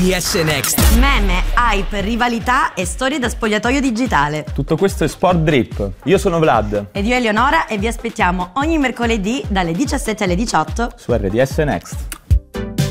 RDS Next. Meme, hype, rivalità e storie da spogliatoio digitale. Tutto questo è Sport Drip. Io sono Vlad. Ed io Eleonora e vi aspettiamo ogni mercoledì dalle 17 alle 18 su RDS Next.